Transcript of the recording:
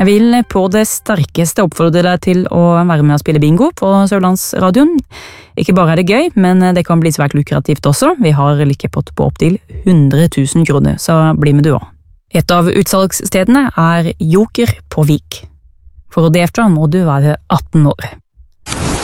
Jeg vil på det sterkeste oppfordre deg til å være med og spille bingo på Sørlandsradioen. Ikke bare er det gøy, men det kan bli svært lukrativt også. Vi har likepott på opp til 100 000 kroner, så bli med du også. Et av utsalgsstedene er Joker på Vik. For å delta må du være 18 år.